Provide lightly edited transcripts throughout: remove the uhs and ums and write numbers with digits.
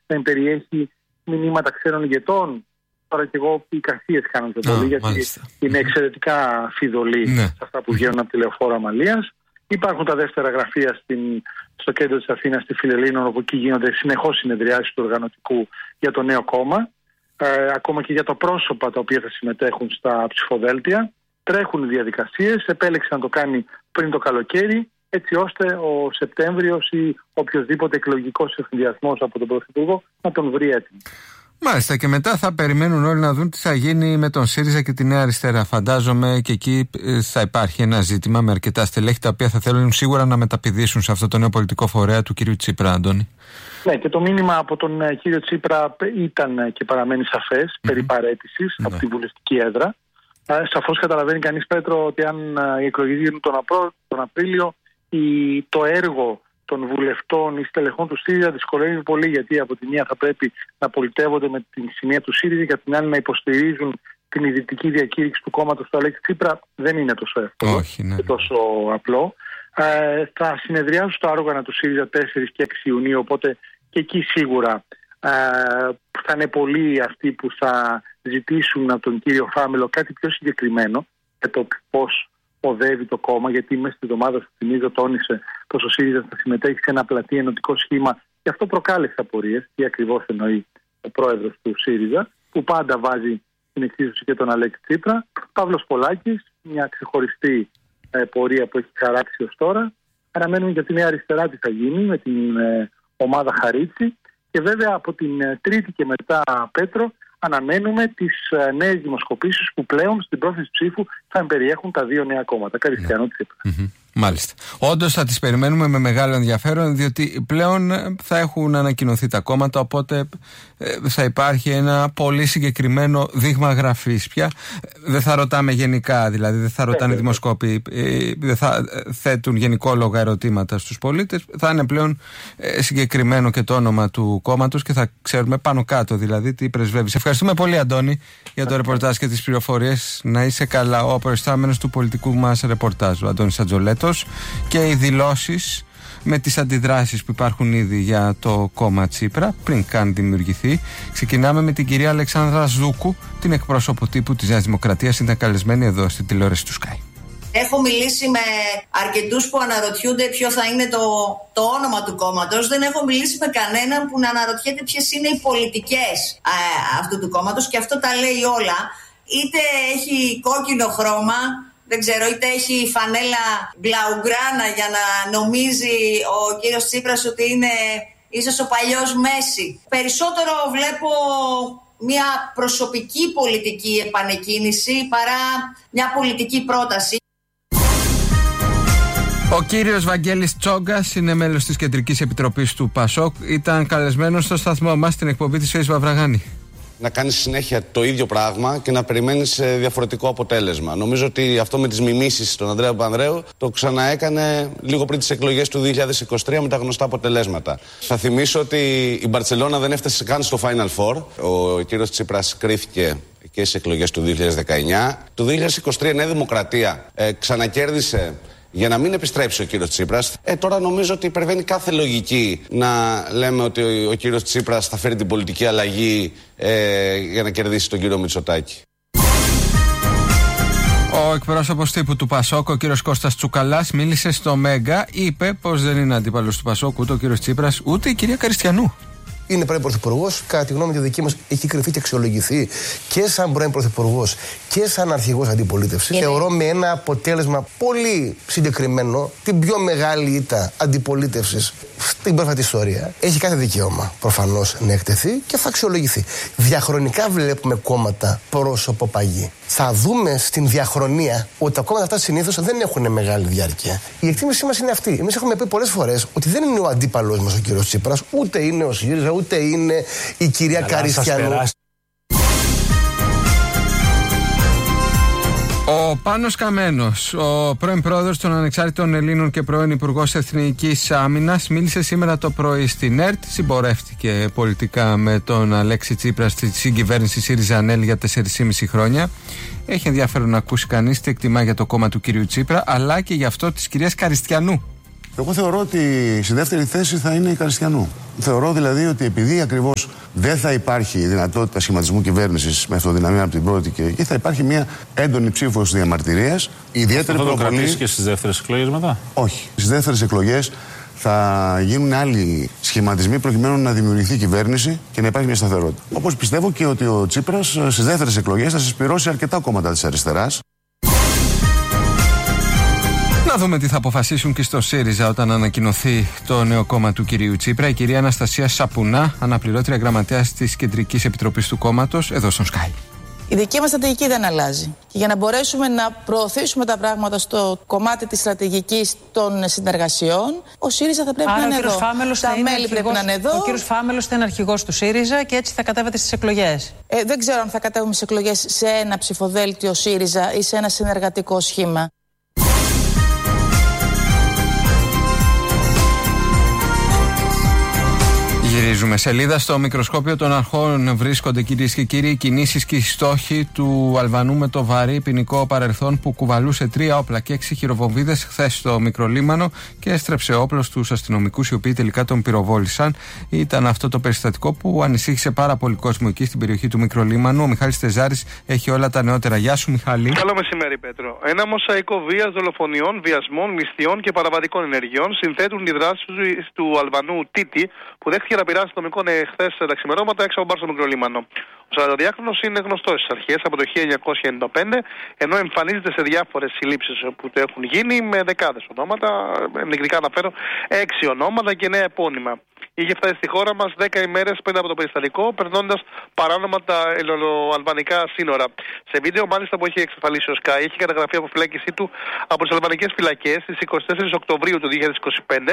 δεν περιέχει μηνύματα ξένων ηγετών. Τώρα και εγώ οι εικασίες κάνουν πιο πολύ, γιατί είναι εξαιρετικά φιδωλοί σε αυτά που βγαίνουν από τη Λεωφόρο Αμαλίας. Υπάρχουν τα δεύτερα γραφεία στο κέντρο της Αθήνας, στη Φιλελλήνων, όπου εκεί γίνονται συνεχώς συνεδριάσεις του οργανωτικού για το νέο κόμμα. Ακόμα και για τα πρόσωπα τα οποία θα συμμετέχουν στα ψηφοδέλτια. Τρέχουν οι διαδικασίες, επέλεξε να το κάνει πριν το καλοκαίρι, έτσι ώστε ο Σεπτέμβριος ή οποιοδήποτε εκλογικός ευθυνδιασμός από τον Πρωθυπουργό να τον βρει έτοιμο. Μάλιστα, και μετά θα περιμένουν όλοι να δουν τι θα γίνει με τον ΣΥΡΙΖΑ και τη Νέα Αριστερά. Φαντάζομαι και εκεί θα υπάρχει ένα ζήτημα με αρκετά στελέχη τα οποία θα θέλουν σίγουρα να μεταπηδήσουν σε αυτό το νέο πολιτικό φορέα του κ. Τσίπρα, Αντώνη. Ναι, και το μήνυμα από τον κύριο Τσίπρα ήταν και παραμένει σαφές, περί παραίτησης από τη βουλευτική έδρα. Σαφώς καταλαβαίνει κανείς, Πέτρο, ότι αν οι εκλογές γίνουν τον Απρίλιο, το έργο των βουλευτών ή στελεχών του ΣΥΡΙΖΑ δυσκολεύει πολύ, γιατί από τη μία θα πρέπει να πολιτεύονται με την σημαία του ΣΥΡΙΖΑ και από την άλλη να υποστηρίζουν την ιδρυτική διακήρυξη του κόμματος του Αλέξη Τσίπρα. Δεν είναι τόσο εύκολο και τόσο απλό. Θα συνεδριάσουν στα όργανα του ΣΥΡΙΖΑ 4 και 6 Ιουνίου, οπότε και εκεί σίγουρα θα είναι πολλοί αυτοί που θα ζητήσουν από τον κύριο Φάμελο κάτι πιο συγκεκριμένο για το πώς οδεύει το κόμμα, γιατί μέσα στην εβδομάδα, σου θυμίζω, τόνισε πως ο ΣΥΡΙΖΑ θα συμμετέχει σε ένα πλατή ενωτικό σχήμα και αυτό προκάλεσε απορίες. Τι ακριβώς εννοεί ο πρόεδρος του ΣΥΡΙΖΑ, που πάντα βάζει στην εξίσωση και τον Αλέξη Τσίπρα. Παύλος Πολάκης, μια ξεχωριστή πορεία που έχει χαράξει ως τώρα. Αναμένουμε για τη Νέα Αριστερά τι θα γίνει με την ομάδα Χαρίτση. Και βέβαια από την Τρίτη και μετά, Πέτρο, αναμένουμε τις νέες δημοσκοπήσεις που πλέον στην πρόθεση ψήφου θα περιέχουν τα δύο νέα κόμματα, Καριστιανό Τσίπρα. Μάλιστα. Όντως θα τις περιμένουμε με μεγάλο ενδιαφέρον, διότι πλέον θα έχουν ανακοινωθεί τα κόμματα, οπότε θα υπάρχει ένα πολύ συγκεκριμένο δείγμα γραφής πια. Δεν θα ρωτάμε γενικά, δηλαδή δεν θα ρωτάνε δημοσκόποι, δεν θα θέτουν γενικόλογα ερωτήματα στους πολίτες. Θα είναι πλέον συγκεκριμένο και το όνομα του κόμματος και θα ξέρουμε πάνω κάτω δηλαδή τι πρεσβεύει. Σε ευχαριστούμε πολύ, Αντώνη, για το ρεπορτάζ και τις πληροφορίες. Να είσαι καλά. Ο προϊστάμενος του πολιτικού μας ρεπορτάζ, ο Αντώνης Ατζολέτος, και οι δηλώσεις με τις αντιδράσεις που υπάρχουν ήδη για το κόμμα Τσίπρα πριν καν δημιουργηθεί. Ξεκινάμε με την κυρία Αλεξάνδρα Ζούκου, την εκπρόσωπο τύπου της Νέας Δημοκρατίας. Ήταν καλεσμένη εδώ στην τηλεόραση του Sky. Έχω μιλήσει με αρκετούς που αναρωτιούνται ποιο θα είναι το όνομα του κόμματος. Δεν έχω μιλήσει με κανέναν που να αναρωτιέται ποιες είναι οι πολιτικές αυτού του κόμματος, και αυτό τα λέει όλα. Είτε έχει κόκκινο χρώμα, δεν ξέρω, είτε έχει φανέλα μπλαουγκράνα για να νομίζει ο κύριος Τσίπρας ότι είναι ίσως ο παλιός Μέση. Περισσότερο βλέπω μια προσωπική πολιτική επανεκκίνηση παρά μια πολιτική πρόταση. Ο κύριος Βαγγέλης Τσόγκας είναι μέλος της Κεντρικής Επιτροπής του ΠΑΣΟΚ. Ήταν καλεσμένος στο σταθμό μας στην εκπομπή της Φέης Βαβραγάνη. Να κάνεις συνέχεια το ίδιο πράγμα και να περιμένεις διαφορετικό αποτέλεσμα. Νομίζω ότι αυτό με τις μιμήσεις στον Ανδρέα Παπανδρέου το ξαναέκανε λίγο πριν τις εκλογές του 2023 με τα γνωστά αποτελέσματα. Θα θυμίσω ότι η Μπαρτσελώνα δεν έφτασε καν στο Final Four. Ο κύριος Τσίπρας κρίθηκε και στις εκλογές του 2019. Το 2023 η Νέα Δημοκρατία ξανακέρδισε για να μην επιστρέψει ο κύριος Τσίπρας. Τώρα νομίζω ότι υπερβαίνει κάθε λογική να λέμε ότι ο κύριος Τσίπρας θα φέρει την πολιτική αλλαγή για να κερδίσει τον κύριο Μητσοτάκη. Ο εκπρόσωπος τύπου του ΠΑΣΟΚ, ο κύριος Κώστας Τσουκαλάς, μίλησε στο Μέγκα. Είπε πως δεν είναι αντίπαλος του ΠΑΣΟΚ ούτε ο κύριος Τσίπρας ούτε η κυρία Καριστιανού. Είναι πρώην πρωθυπουργός, κατά τη γνώμη τη δική μας, έχει κρυφτεί και αξιολογηθεί και σαν πρώην πρωθυπουργός και σαν αρχηγός αντιπολίτευσης. Θεωρώ με ένα αποτέλεσμα πολύ συγκεκριμένο την πιο μεγάλη ήττα αντιπολίτευσης στην πρόσφατη ιστορία. Έχει κάθε δικαίωμα προφανώς να εκτεθεί και θα αξιολογηθεί. Διαχρονικά βλέπουμε κόμματα πρόσωπο παγί. Θα δούμε στην διαχρονία ότι τα κόμματα αυτά συνήθως δεν έχουν μεγάλη διάρκεια. Η εκτίμησή μας είναι αυτή. Εμείς έχουμε πει πολλές φορές ότι δεν είναι ο αντίπαλος μας ο κύριος Τσίπρας, ούτε είναι ο ΣΥΡΙΖΑ, ούτε είναι η κυρία Καριστιανού. Ο Πάνος Καμένος, ο πρώην πρόεδρος των Ανεξάρτητων Ελλήνων και πρώην υπουργός Εθνικής Άμυνας, μίλησε σήμερα το πρωί στην ΕΡΤ. Συμπορεύτηκε πολιτικά με τον Αλέξη Τσίπρα στη συγκυβέρνηση ΣΥΡΙΖΑ-ΑΝΕΛ για 4,5 χρόνια. Έχει ενδιαφέρον να ακούσει κανείς τι εκτιμά για το κόμμα του κυρίου Τσίπρα, αλλά και για αυτό της κυρίας Καριστιανού. Εγώ θεωρώ ότι στη δεύτερη θέση θα είναι η Καριστιανού. Θεωρώ δηλαδή ότι επειδή ακριβώς δεν θα υπάρχει δυνατότητα σχηματισμού κυβέρνησης με αυτοδυναμία από την πρώτη και εκεί θα υπάρχει μια έντονη ψήφος διαμαρτυρίας. Ιδιαίτερη προβολή. Θα το κρατήσει και στις δεύτερες εκλογές μετά? Όχι. Στις δεύτερες εκλογές θα γίνουν άλλοι σχηματισμοί προκειμένου να δημιουργηθεί κυβέρνηση και να υπάρχει μια σταθερότητα. Όπως πιστεύω και ότι ο Τσίπρας στις δεύτερες εκλογές θα συσπυρώσει αρκετά κόμματα της αριστεράς. Να δούμε τι θα αποφασίσουν και στο ΣΥΡΙΖΑ όταν ανακοινωθεί το νέο κόμμα του κυρίου Τσίπρα. Η κυρία Αναστασία Σαπουνά, αναπληρώτρια γραμματέας της Κεντρικής Επιτροπής του κόμματος, εδώ στον Sky. Η δική μας στρατηγική δεν αλλάζει. Και για να μπορέσουμε να προωθήσουμε τα πράγματα στο κομμάτι της στρατηγικής των συνεργασιών, ο ΣΥΡΙΖΑ θα πρέπει να είναι εδώ. Τα μέλη πρέπει να είναι εδώ. Ο κύριος Φάμελος θα είναι αρχηγός του ΣΥΡΙΖΑ και έτσι θα κατέβετε στις εκλογές. Δεν ξέρω αν θα κατέβουμε στις εκλογές σε ένα ψηφοδέλτιο ΣΥΡΙΖΑ ή σε ένα συνεργατικό σχήμα. Γυρίζουμε σελίδα. Στο μικροσκόπιο των αρχών βρίσκονται, κυρίες και κύριοι, οι κινήσεις και οι στόχοι του Αλβανού με το βαρύ ποινικό παρελθόν που κουβαλούσε 3 όπλα και 6 χειροβομβίδες χθες στο Μικρολίμανο και έστρεψε όπλο στους αστυνομικούς οι οποίοι τελικά τον πυροβόλησαν. Ήταν αυτό το περιστατικό που ανησύχησε πάρα πολύ κόσμο εκεί στην περιοχή του Μικρολίμανου. Ο Μιχάλης Τεζάρης έχει όλα τα νεότερα. Γεια σου, Μιχάλη. Καλό μεσημέρι, Πέτρο. Ένα μοσαϊκό βίας, δολοφονιών, βιασμών, ληστείων και παραβατικών ενεργειών συνθέτουν οι δράσεις του Αλβανού Τίτη που δέχτηκε να πειράσει το Μυκόνε χθες τα ξημερώματα έξω από μπαρ στο Μικρολίμανο. Ο 42χρονος είναι γνωστός στις αρχές από το 1995, ενώ εμφανίζεται σε διάφορες συλλήψεις που του έχουν γίνει με δεκάδες ονόματα, νεκρικά αναφέρω 6 ονόματα και 9 επώνυμα. Είχε φτάσει στη χώρα μας 10 ημέρες πριν από το περιστατικό, περνώντας παράνομα τα ελληνοαλβανικά σύνορα. Σε βίντεο, μάλιστα, που έχει εξασφαλίσει ο Sky, έχει καταγραφεί αποφυλάκησή του από τις αλβανικές φυλακές στις 24 Οκτωβρίου του 2025,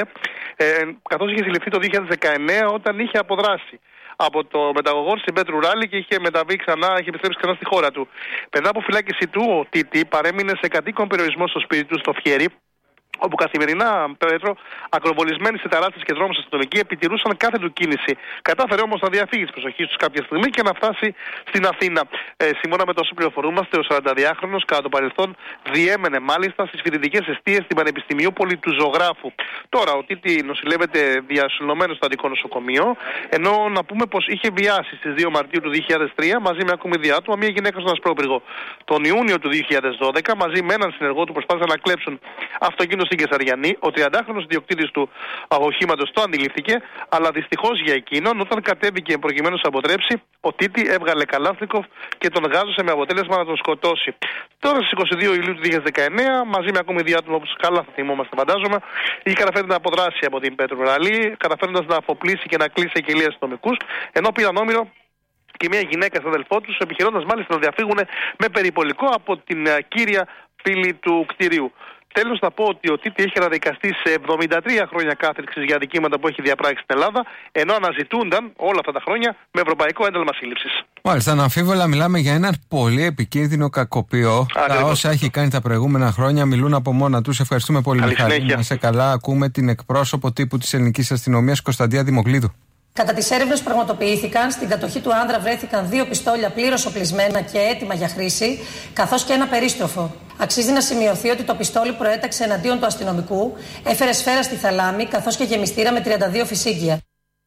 καθώς είχε συλληφθεί το 2019 όταν είχε αποδράσει από το μεταγωγό στην Πέτρου Ράλη και είχε είχε επιστρέψει ξανά στη χώρα του. Μετά από φυλάκιση του, ο Τίτη παρέμεινε σε κατοίκον περιορισμό στο σπίτι του στο Φιέρι, όπου καθημερινά, Πέτρο, ακροβολισμένοι σε ταράτσες και δρόμους αστυνομικοί επιτηρούσαν κάθε του κίνηση. Κατάφερε όμως να διαφύγει της προσοχής τους κάποια στιγμή και να φτάσει στην Αθήνα. Σύμφωνα με τόσο πληροφορούμαστε, ο 42χρονος κατά το παρελθόν διέμενε μάλιστα στις φοιτητικές εστίες στην Πανεπιστημιούπολη του Ζωγράφου. Τώρα, ο Τίτη νοσηλεύεται διασωλωμένος στο Αττικό νοσοκομείο, ενώ να πούμε πως είχε βιάσει στις 2 Μαρτίου του 2003 μαζί με ακόμη άτομα μια γυναίκα στον Ασπρόπυργο. Τον Ιούνιο του 2012, μαζί με έναν συνεργό του, προσπάθησαν να κλέψουν αυτοκίνητο στην Κεσαριανή. Ο 30χρονος ιδιοκτήτης του οχήματος το αντιλήφθηκε, αλλά δυστυχώς για εκείνον, όταν κατέβηκε προκειμένου να αποτρέψει, ο Τίτη έβγαλε Καλάσνικοφ και τον γάζωσε με αποτέλεσμα να τον σκοτώσει. Τώρα στις 22 Ιουλίου του 2019, μαζί με ακόμη 2 άτομα, όπως καλά θα θυμόμαστε, φαντάζομαι, είχε καταφέρει να αποδράσει από την Πέτρου Ραλή, καταφέροντας να αφοπλίσει και να κλείσει εκκελίες αστυνομικούς, ενώ πήραν όμηρο και μια γυναίκα στον αδελφό του, επιχειρώντας μάλιστα να διαφύγουν με περιπολικό από την κύρια πύλη του κτηρίου. Τέλος, να πω ότι ο Τίτη έχει καταδικαστεί σε 73 χρόνια κάθριξης για αδικήματα που έχει διαπράξει στην Ελλάδα, ενώ αναζητούνταν όλα αυτά τα χρόνια με ευρωπαϊκό ένταλμα σύλληψης. Μάλιστα, αναμφίβολα μιλάμε για έναν πολύ επικίνδυνο κακοποιό. Τα όσα έχει κάνει τα προηγούμενα χρόνια μιλούν από μόνα τους. Ευχαριστούμε πολύ, Μιχάλη. Να είσαι καλά. Ακούμε την εκπρόσωπο τύπου της ελληνικής αστυνομίας, Κωνσταντία Δημοκλίδου. Κατά τις έρευνες που πραγματοποιήθηκαν, στην κατοχή του άνδρα βρέθηκαν 2 πιστόλια πλήρως οπλισμένα και έτοιμα για χρήση, καθώς και ένα περίστροφο. Αξίζει να σημειωθεί ότι το πιστόλι προέταξε εναντίον του αστυνομικού, έφερε σφαίρα στη θαλάμη, καθώς και γεμιστήρα με 32 φυσίγγια.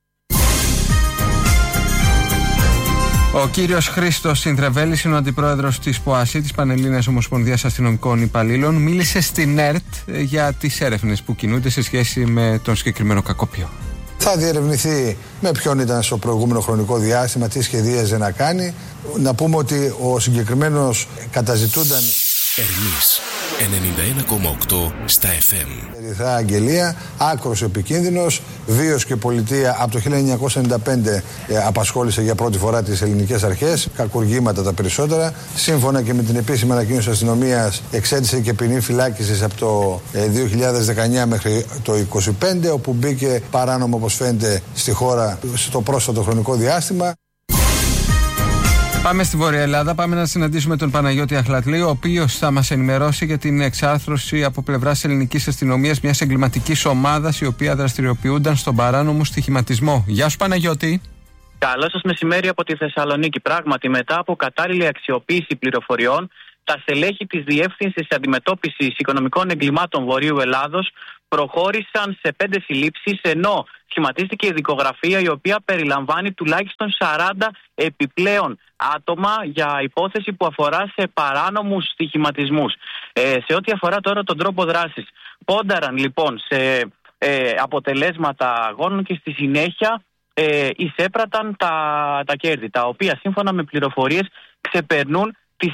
Ο κύριος Χρήστος Συνδρεβέλης είναι ο αντιπρόεδρος της ΠΟΑΣΥ, της Πανελλήνιας Ομοσπονδίας Αστυνομικών Υπαλλήλων. Μίλησε στην ΕΡΤ για τις έρευνες που κινούνται σε σχέση με τον συγκεκριμένο κακοποιό. Θα διερευνηθεί με ποιον ήταν στο προηγούμενο χρονικό διάστημα, τι σχεδίαζε να κάνει. Να πούμε ότι ο συγκεκριμένος καταζητούνταν Ερμής 91,8 στα FM. Ερυθρά αγγελία, άκρος επικίνδυνος, βίος και πολιτεία από το 1995 απασχόλησε για πρώτη φορά τις ελληνικές αρχές, κακουργήματα τα περισσότερα. Σύμφωνα και με την επίσημη ανακοίνωση της αστυνομίας, εξέτησε και ποινή φυλάκισης από το 2019 μέχρι το 2025, όπου μπήκε παράνομο, όπως φαίνεται, στη χώρα στο πρόσφατο χρονικό διάστημα. Πάμε στη Βόρεια Ελλάδα, πάμε να συναντήσουμε τον Παναγιώτη Αχλατλή, ο οποίος θα μας ενημερώσει για την εξάρθρωση από πλευράς ελληνικής αστυνομίας μιας εγκληματικής ομάδας η οποία δραστηριοποιούνταν στον παράνομο στοιχηματισμό. Γεια σου, Παναγιώτη. Καλό σας μεσημέρι από τη Θεσσαλονίκη. Πράγματι, μετά από κατάλληλη αξιοποίηση πληροφοριών τα στελέχη της Διεύθυνσης Αντιμετώπισης Οικονομικών Εγκλημάτων Βορείου Ελλάδος προχώρησαν σε 5 συλλήψεις, ενώ σχηματίστηκε η δικογραφία η οποία περιλαμβάνει τουλάχιστον 40 επιπλέον άτομα για υπόθεση που αφορά σε παράνομους στοιχηματισμούς. Σε ό,τι αφορά τώρα τον τρόπο δράσης, πόνταραν λοιπόν σε αποτελέσματα αγώνων και στη συνέχεια εισέπραταν τα κέρδη, τα οποία σύμφωνα με πληροφορίες ξεπερνούν τις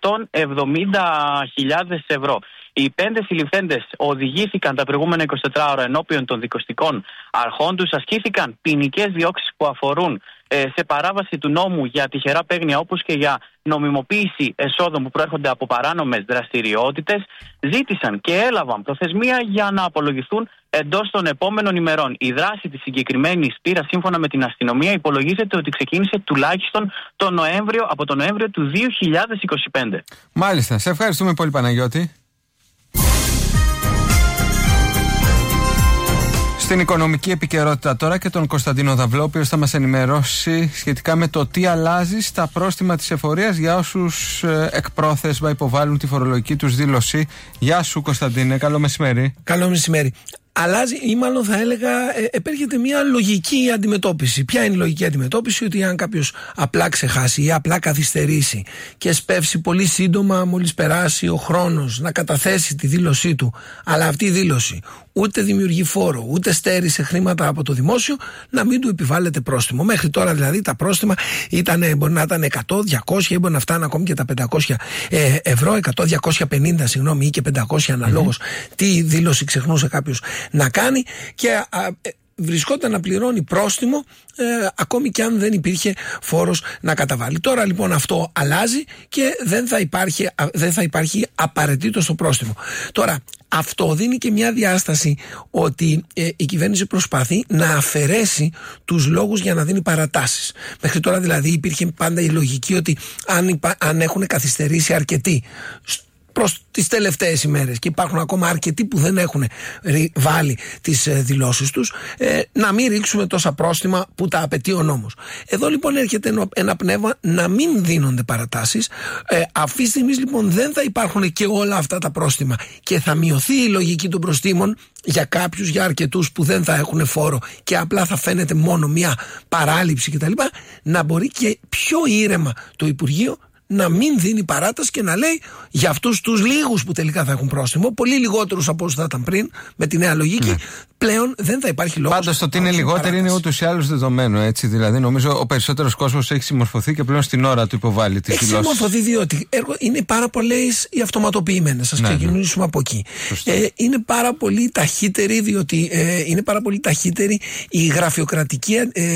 170.000 ευρώ. Οι 5 συλληφθέντες οδηγήθηκαν τα προηγούμενα 24 ώρα ενώπιον των δικαστικών αρχών τους. Ασκήθηκαν ποινικές διώξεις που αφορούν σε παράβαση του νόμου για τυχερά παίγνια, όπως και για νομιμοποίηση εσόδων που προέρχονται από παράνομες δραστηριότητες. Ζήτησαν και έλαβαν προθεσμία για να απολογηθούν εντός των επόμενων ημερών. Η δράση της συγκεκριμένης πύρας, σύμφωνα με την αστυνομία, υπολογίζεται ότι ξεκίνησε τουλάχιστον από τον Νοέμβριο του 2025. Μάλιστα. Σε ευχαριστούμε πολύ, Παναγιώτη. Στην οικονομική επικαιρότητα τώρα και τον Κωνσταντίνο Δαυλό, ο οποίος θα μας ενημερώσει σχετικά με το τι αλλάζει στα πρόστιμα της εφορίας για όσους εκπρόθεσμα υποβάλλουν τη φορολογική τους δήλωση. Γεια σου, Κωνσταντίνε, καλό μεσημέρι. Καλό μεσημέρι. Αλλάζει, ή μάλλον θα έλεγα, επέρχεται μια λογική αντιμετώπιση. Ποια είναι η λογική αντιμετώπιση? Ότι αν κάποιος απλά ξεχάσει ή απλά καθυστερήσει και σπεύσει πολύ σύντομα, μόλις περάσει ο χρόνος, να καταθέσει τη δήλωσή του, αλλά αυτή η δήλωση ούτε δημιουργεί φόρο, ούτε στέρισε χρήματα από το δημόσιο, να μην του επιβάλλεται πρόστιμο. Μέχρι τώρα δηλαδή τα πρόστιμα μπορεί να ήταν 100, 200 ή μπορεί να φτάνουν ακόμη και τα 500 ευρώ, 100, 250 συγγνώμη, ή και 500 αναλόγως τι δήλωση ξεχνούσε κάποιος να κάνει, και βρισκόταν να πληρώνει πρόστιμο ακόμη και αν δεν υπήρχε φόρος να καταβάλει. Τώρα λοιπόν αυτό αλλάζει και δεν θα υπάρχει απαραίτητο το πρόστιμο. Τώρα αυτό δίνει και μια διάσταση ότι η κυβέρνηση προσπαθεί να αφαιρέσει τους λόγους για να δίνει παρατάσεις. Μέχρι τώρα δηλαδή υπήρχε πάντα η λογική ότι αν έχουν καθυστερήσει αρκετοί προς τις τελευταίες ημέρες και υπάρχουν ακόμα αρκετοί που δεν έχουν βάλει τις δηλώσεις τους, να μην ρίξουμε τόσα πρόστιμα που τα απαιτεί ο νόμος. Εδώ λοιπόν έρχεται ένα πνεύμα να μην δίνονται παρατάσεις. Αυτή τη στιγμή λοιπόν δεν θα υπάρχουν και όλα αυτά τα πρόστιμα και θα μειωθεί η λογική των προστίμων για κάποιους, για αρκετούς που δεν θα έχουν φόρο και απλά θα φαίνεται μόνο μια παράληψη κτλ. Να μπορεί και πιο ήρεμα το Υπουργείο να μην δίνει παράταση και να λέει για αυτούς τους λίγους που τελικά θα έχουν πρόστιμο, πολύ λιγότερους από όσους θα ήταν πριν, με τη νέα λογική, πλέον δεν θα υπάρχει λόγος. Πάντως το ότι είναι λιγότεροι είναι ούτως ή άλλως δεδομένο, έτσι. Δηλαδή, νομίζω ο περισσότερος κόσμος έχει συμμορφωθεί και πλέον στην ώρα του υποβάλλει τις δηλώσεις. Έχει συμμορφωθεί διότι είναι πάρα πολλές οι αυτοματοποιημένες. Ας ξεκινήσουμε από εκεί. Είναι πάρα πολύ ταχύτερη, διότι είναι πάρα πολύ ταχύτερη η γραφειοκρατική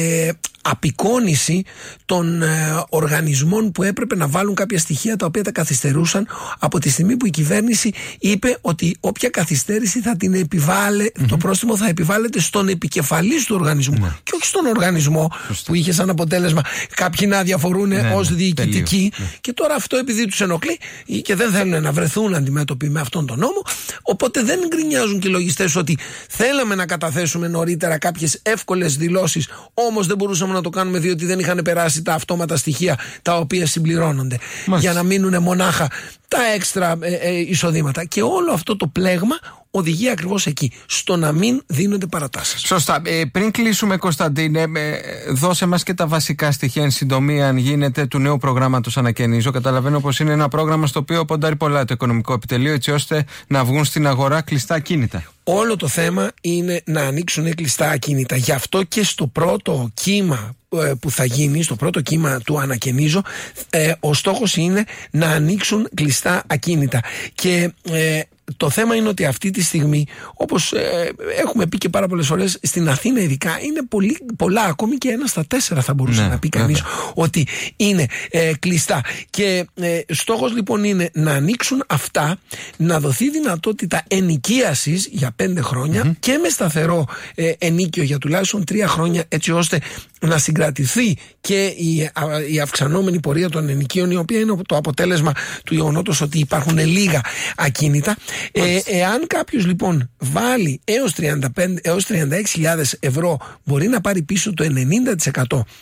απεικόνηση των οργανισμών που έπρεπε να βάλουν κάποια στοιχεία τα οποία τα καθυστερούσαν, από τη στιγμή που η κυβέρνηση είπε ότι όποια καθυστέρηση θα την το πρόστιμο θα επιβάλλεται στον επικεφαλής του οργανισμού και όχι στον οργανισμό που είχε σαν αποτέλεσμα κάποιοι να διαφορούν ως διοικητικοί. Και τώρα αυτό, επειδή τους ενοχλεί και δεν θέλουν να βρεθούν αντιμέτωποι με αυτόν τον νόμο, οπότε δεν γκρινιάζουν και οι λογιστές ότι θέλαμε να καταθέσουμε νωρίτερα κάποιες εύκολες δηλώσεις, όμως δεν μπορούσαμε να το κάνουμε διότι δεν είχαν περάσει τα αυτόματα στοιχεία τα οποία συμπληρώνονται. Για να μείνουν μονάχα τα έξτρα εισοδήματα. Και όλο αυτό το πλέγμα οδηγεί ακριβώς εκεί, στο να μην δίνονται παρατάσεις. Σωστά. Πριν κλείσουμε, Κωνσταντίνε, δώσε μας και τα βασικά στοιχεία εν συντομία, αν γίνεται, του νέου προγράμματος Ανακαινίζω. Καταλαβαίνω πως είναι ένα πρόγραμμα στο οποίο ποντάρει πολλά το οικονομικό επιτελείο, έτσι ώστε να βγουν στην αγορά κλειστά ακίνητα. Όλο το θέμα είναι να ανοίξουν κλειστά ακίνητα. Γι' αυτό και στο πρώτο κύμα που θα γίνει, στο πρώτο κύμα του Ανακαινίζω, ο στόχος είναι να ανοίξουν κλειστά ακίνητα. Και το θέμα είναι ότι αυτή τη στιγμή, όπως έχουμε πει και πάρα πολλές φορές, στην Αθήνα ειδικά είναι πολλά, ακόμη και 1 στα 4 θα μπορούσε να πει κανείς ότι είναι κλειστά. Και στόχος λοιπόν είναι να ανοίξουν αυτά, να δοθεί δυνατότητα ενοικίασης για 5 χρόνια και με σταθερό ενίκιο για τουλάχιστον 3 χρόνια, έτσι ώστε να συγκρατηθεί και η αυξανόμενη πορεία των ενοικίων, η οποία είναι το αποτέλεσμα του γεγονότος ότι υπάρχουν λίγα ακίνητα. Εάν κάποιος λοιπόν βάλει έως 36.000 ευρώ, μπορεί να πάρει πίσω το 90%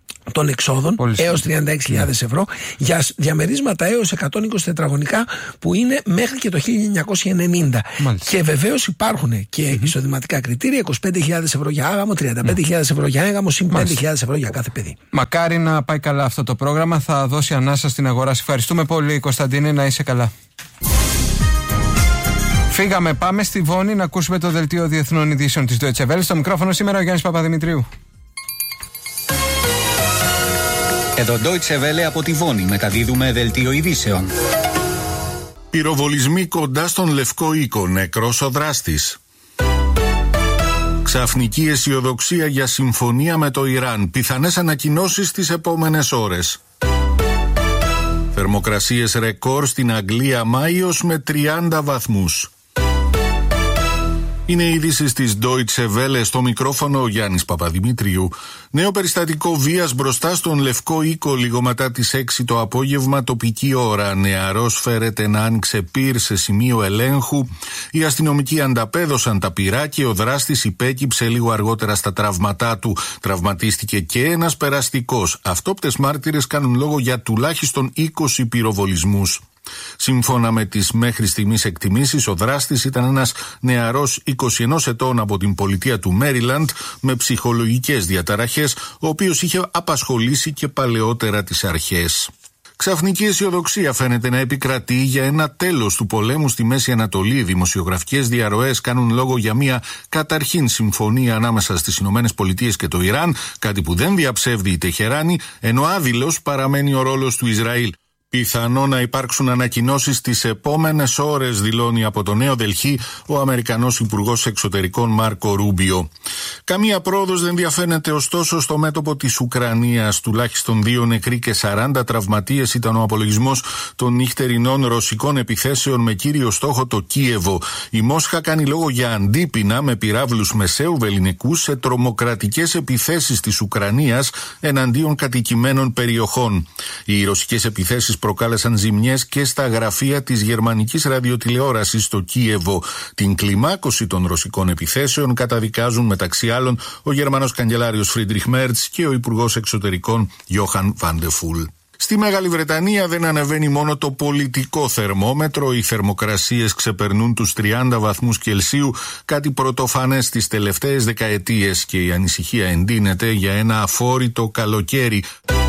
των εξόδων έως 36.000 ευρώ για διαμερίσματα έως 120 τετραγωνικά που είναι μέχρι και το 1990. Μάλιστα. Και βεβαίως υπάρχουν και εισοδηματικά κριτήρια, 25.000 ευρώ για άγαμο, 35.000 ευρώ για έγαμο, συν 5.000 ευρώ για κάθε παιδί. Μακάρι να πάει καλά αυτό το πρόγραμμα, θα δώσει ανάσα στην αγορά. Σε ευχαριστούμε πολύ, Κωνσταντίνε, να είσαι καλά. Φύγαμε, πάμε στη Βόνη να ακούσουμε το δελτίο διεθνών ειδήσεων της Deutsche Welle. Στο μικρόφωνο σήμερα ο Γιάννης Παπαδημητρίου. Εδώ Deutsche Welle από τη Βόνη μεταδίδουμε δελτίο ειδήσεων. Πυροβολισμοί κοντά στον Λευκό Οίκο, νεκρός ο δράστης. Ξαφνική αισιοδοξία για συμφωνία με το Ιράν, πιθανές ανακοινώσεις τις επόμενες ώρες. Θερμοκρασίες ρεκόρ στην Αγγλία Μάιος με 30 βαθμούς. Είναι ειδήσεις της Deutsche Welle, στο μικρόφωνο ο Γιάννης Παπαδημητρίου. Νέο περιστατικό βίας μπροστά στον Λευκό Οίκο λίγο μετά τις 6 το απόγευμα τοπική ώρα. Νεαρός φέρεται να άνοιξε πυρ σε σημείο ελέγχου. Οι αστυνομικοί ανταπέδωσαν τα πυρά και ο δράστης υπέκυψε λίγο αργότερα στα τραύματά του. Τραυματίστηκε και ένας περαστικός. Αυτόπτες μάρτυρες κάνουν λόγο για τουλάχιστον 20 πυροβολισμούς. Σύμφωνα με τις μέχρι στιγμής εκτιμήσεις, ο δράστης ήταν ένας νεαρός 21 ετών από την πολιτεία του Μέριλαντ με ψυχολογικές διαταραχές, ο οποίος είχε απασχολήσει και παλαιότερα τις αρχές. Ξαφνική αισιοδοξία φαίνεται να επικρατεί για ένα τέλος του πολέμου στη Μέση Ανατολή. Οι δημοσιογραφικές διαρροές κάνουν λόγο για μια καταρχήν συμφωνία ανάμεσα στις Ηνωμένες Πολιτείες και το Ιράν, κάτι που δεν διαψεύδει η Τεχεράνη, ενώ άδειλος παραμένει ο ρόλος του Ισραήλ. Πιθανό να υπάρξουν ανακοινώσεις τις επόμενες ώρες, δηλώνει από το Νέο Δελχή ο Αμερικανός Υπουργός Εξωτερικών Μάρκο Ρούμπιο. Καμία πρόοδος δεν διαφαίνεται ωστόσο στο μέτωπο της Ουκρανίας. Τουλάχιστον 2 νεκροί και 40 τραυματίες ήταν ο απολογισμός των νυχτερινών ρωσικών επιθέσεων με κύριο στόχο το Κίεβο. Η Μόσχα κάνει λόγο για αντίπεινα με πυράβλους μεσαίου βελληνικού σε τρομοκρατικές επιθέσεις της Ουκρανίας εναντίον κατοικημένων περιοχών. Οι ρωσικές επιθέσεις προκάλεσαν ζημιές και στα γραφεία της γερμανικής ραδιοτηλεόρασης στο Κίεβο. Την κλιμάκωση των ρωσικών επιθέσεων καταδικάζουν μεταξύ άλλων ο Γερμανός καγκελάριος Φρίντριχ Μέρτς και ο Υπουργός Εξωτερικών Γιόχαν Βαντεφούλ. Στη Μεγάλη Βρετανία δεν ανεβαίνει μόνο το πολιτικό θερμόμετρο, οι θερμοκρασίες ξεπερνούν τους 30 βαθμούς Κελσίου, κάτι πρωτοφανές τις τελευταίες δεκαετίες, και η ανησυχία εντείνεται για ένα αφόρητο καλοκαίρι.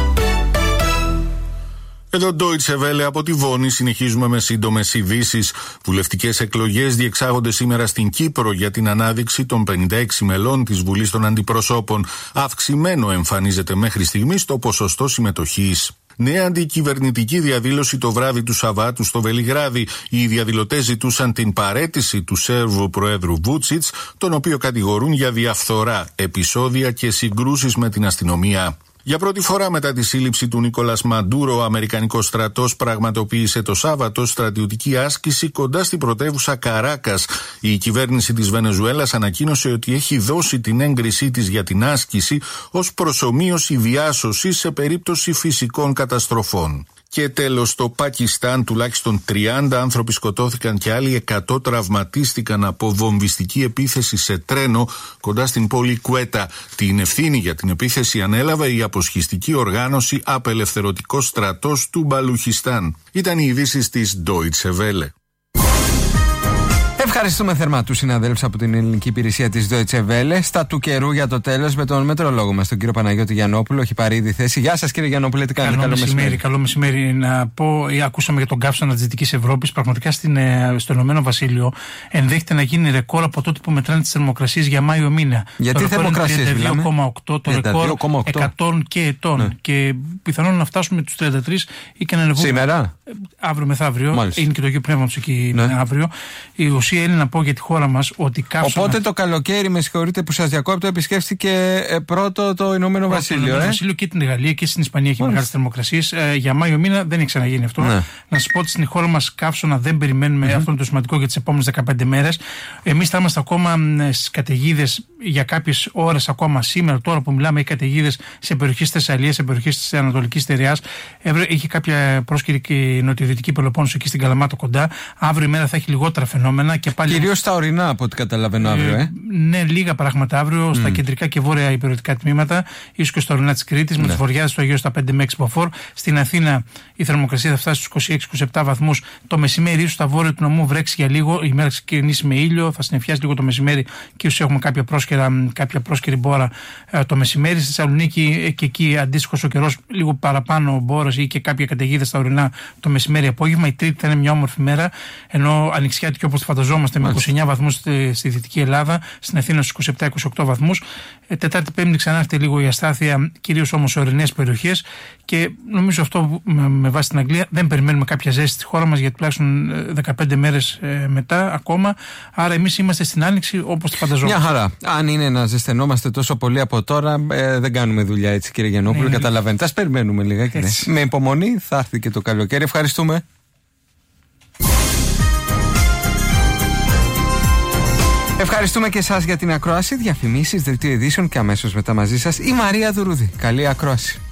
Εδώ Deutsche Welle από τη Βόνη, συνεχίζουμε με σύντομες ειδήσεις. Βουλευτικές εκλογές διεξάγονται σήμερα στην Κύπρο για την ανάδειξη των 56 μελών της Βουλής των Αντιπροσώπων. Αυξημένο εμφανίζεται μέχρι στιγμής το ποσοστό συμμετοχής. Νέα αντικυβερνητική διαδήλωση το βράδυ του Σαββάτου στο Βελιγράδι. Οι διαδηλωτές ζητούσαν την παραίτηση του Σέρβου Προέδρου Βούτσιτς, τον οποίο κατηγορούν για διαφθορά, επεισόδια και συγκρούσεις με την αστυνομία. Για πρώτη φορά μετά τη σύλληψη του Νίκολας Μαντούρο, ο Αμερικανικός στρατός πραγματοποίησε το Σάββατο στρατιωτική άσκηση κοντά στην πρωτεύουσα Καράκας. Η κυβέρνηση της Βενεζουέλας ανακοίνωσε ότι έχει δώσει την έγκρισή της για την άσκηση ως προσομοίωση διάσωσης σε περίπτωση φυσικών καταστροφών. Και τέλος, στο Πακιστάν τουλάχιστον 30 άνθρωποι σκοτώθηκαν και άλλοι 100 τραυματίστηκαν από βομβιστική επίθεση σε τρένο κοντά στην πόλη Κουέτα. Την ευθύνη για την επίθεση ανέλαβε η αποσχιστική οργάνωση Απελευθερωτικός Στρατός του Μπαλουχιστάν. Ήταν οι ειδήσεις της Deutsche Welle. Ευχαριστούμε θερμά τους συναδέλφους από την ελληνική υπηρεσία της Deutsche Welle. Στα του καιρού για το τέλος με τον μετεωρολόγο μας, τον κύριο Παναγιώτη Γιαννόπουλο. Έχει πάρει ήδη θέση. Γεια σας κύριε Γιαννόπουλε, τι κάνετε? Καλό μεσημέρι. Καλό μεσημέρι. Να πω, ακούσαμε για τον καύσωνα της Δυτικής Ευρώπης. Πραγματικά στο Ηνωμένο Βασίλειο ενδέχεται να γίνει ρεκόρ από τότε που μετράνε τις θερμοκρασίες για Μάιο μήνα. Γιατί θερμοκρασίες μιλάμε? 32,8 το ρεκόρ 100 και ετών. Ναι. Και πιθανόν να φτάσουμε τους 33 ή και να ανεβούμε. Σήμερα? Αύριο μεθαύριο. Μάλιστα. Είναι και το Αγίο Πνεύμα του εκεί αύριο. Η ουσία είναι να πω για τη χώρα μας ότι καύσωνα. Οπότε το καλοκαίρι, με συγχωρείτε που σας διακόπτω, επισκέφθηκε πρώτο το Ηνωμένο Βασίλειο. Το Ηνωμένο Βασίλειο και την Γαλλία και στην Ισπανία έχει μεγάλες θερμοκρασίες. Για Μάιο μήνα δεν έχει ξαναγίνει αυτό. Ναι. Να σας πω ότι στην χώρα μας καύσωνα δεν περιμένουμε. Αυτό είναι το σημαντικό για τις επόμενες 15 μέρες. Εμείς θα είμαστε ακόμα στις καταιγίδες για κάποιες ώρες ακόμα σήμερα, τώρα που μιλάμε, οι καταιγίδες σε περιοχές της Θεσσαλίας, σε περιοχές της Ανατολικής Στερεάς. Είχε κάποια πρόσκαιρη νοτιοδυτική Πελοπόννησο εκεί στην Καλαμάτα κοντά. Αύριο η μέρα θα έχει λιγότερα φαινόμενα και πάλι. Κυρίως στα ορεινά, από ό,τι καταλαβαίνω αύριο. Ναι, λίγα πράγματα αύριο στα κεντρικά και βόρεια υπηρετικά τμήματα, ίσως και στα ορεινά της Κρήτης, με τις βοριάδες στο Αιγαίο στα 5 με 6 μποφόρ. Στην Αθήνα η θερμοκρασία θα φτάσει στους 26-27 βαθμούς. Το μεσημέρι, ίσως στα βόρεια του νομού βρέξει για λίγο. Η μέρα ξεκινήσει με ήλιο, θα συννεφιάσει λίγο το μεσημέρι και ίσως έχουμε κάποια πρόσκαιρη μπόρα το μεσημέρι. Στη Θεσσαλονίκη και εκεί αντίστοιχος ο καιρός, λίγο παραπάνω μπόρες ή και κάποια καταιγίδα στα ορεινά το μεσημέρι-απόγευμα. Η Τρίτη θα είναι μια όμορφη μέρα, ενώ ανοιξιάτικη όπως φανταζόμαστε με 29 βαθμούς στη Δυτική Ελλάδα, στην Αθήνα στους 27-28 βαθμούς. Τετάρτη-Πέμπτη ξανά έρχεται λίγο η αστάθεια, κυρίως όμως σε ορεινές περιοχές, και νομίζω αυτό με βάση την Αγγλία δεν περιμένουμε κάποια ζέστη στη χώρα μας για τουλάχιστον 15 μέρες μετά ακόμα. Άρα εμείς είμαστε στην άνοιξη όπως τη φανταζόμαστε. Μια χαρά. Αν είναι να ζεσθενόμαστε τόσο πολύ από τώρα, δεν κάνουμε δουλειά έτσι, κύριε Γιαννόπουλο. Ναι, καταλαβαίνετε. Ας περιμένουμε λιγάκι. Ναι. Με υπομονή θα έρθει και το καλοκαίρι. Ευχαριστούμε. Ευχαριστούμε και εσάς για την ακρόαση. Διαφημίσεις, δελτίο ειδήσεων και αμέσως μετά μαζί σας η Μαρία Δουρούδη. Καλή ακρόαση.